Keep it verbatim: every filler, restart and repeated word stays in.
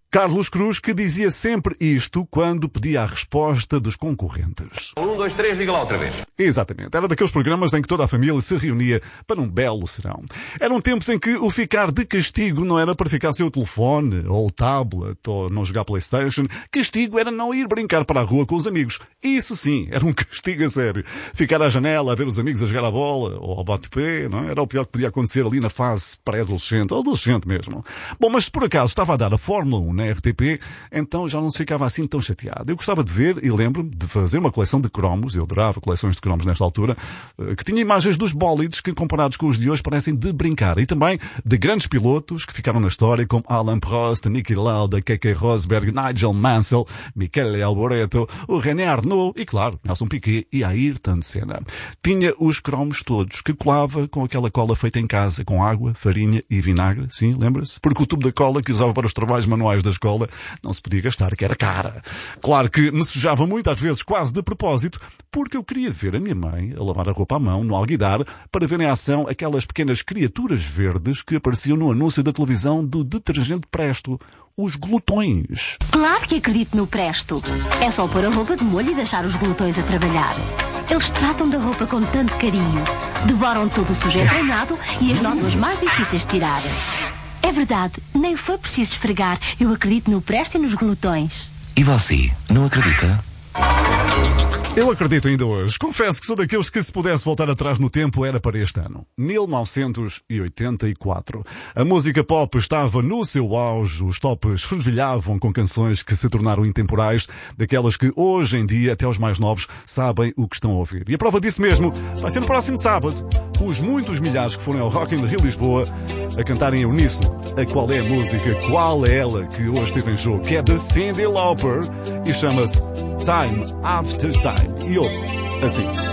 Carlos Cruz, que dizia sempre isto quando pedia a resposta dos concorrentes. Um, dois, três, diga lá outra vez. Exatamente. Era daqueles programas em que toda a família se reunia para um belo serão. Eram tempos em que o ficar de castigo não era para ficar sem o telefone, ou o tablet, ou não jogar PlayStation. Castigo era não ir brincar para a rua com os amigos. Isso sim, era um castigo a sério. Ficar à janela a ver os amigos a jogar a bola, ou ao bate-pé, não é? Era o pior que podia acontecer ali na fase pré-adolescente, ou adolescente mesmo. Bom, mas se por acaso estava a dar a Fórmula um na R T P, então já não se ficava assim tão chateado. Eu gostava de ver, e lembro-me de fazer uma coleção de cromos, eu adorava coleções de cromos nesta altura, que tinha imagens dos bólides que, comparados com os de hoje, parecem de brincar. E também de grandes pilotos que ficaram na história, como Alain Prost, Niki Lauda, Keke Rosberg, Nigel Mansell, Michele Alboreto, o René Arnoux e, claro, Nelson Piquet e Ayrton Senna. Tinha os cromos todos, que colava com aquela cola feita em casa, com água, farinha e vinagre, sim, lembra-se? Porque o tubo da cola que usava para os trabalhos manuais da escola não se podia gastar, que era cara. Claro que me sujava muito, às vezes quase de propósito, porque eu queria ver a minha mãe a lavar a roupa à mão no alguidar para ver em ação aquelas pequenas criaturas verdes que apareciam no anúncio da televisão do detergente Presto. Os glutões. Claro que acredito no Presto. É só pôr a roupa de molho e deixar os glutões a trabalhar. Eles tratam da roupa com tanto carinho. Devoram todo o sujeito treinado e as nódoas mais difíceis de tirar. É verdade, nem foi preciso esfregar. Eu acredito no Presto e nos glutões. E você, não acredita? Eu acredito ainda hoje. Confesso que sou daqueles que, se pudesse voltar atrás no tempo, era para este ano. mil novecentos e oitenta e quatro. A música pop estava no seu auge, os tops fervilhavam com canções que se tornaram intemporais, daquelas que hoje em dia até os mais novos sabem o que estão a ouvir. E a prova disso mesmo vai ser no próximo sábado. Os muitos milhares que foram ao Rock in Rio Lisboa a cantarem em uníssono a qual é a música, qual é ela que hoje esteve em jogo, que é de Cyndi Lauper e chama-se Time After Time. E ouve-se assim.